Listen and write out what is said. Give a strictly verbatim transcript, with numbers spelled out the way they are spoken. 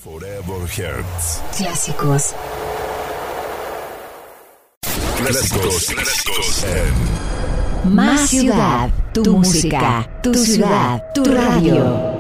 Forever Hearts. Clásicos. Clásicos, clásicos en Más ciudad, tu música, tu ciudad, tu radio.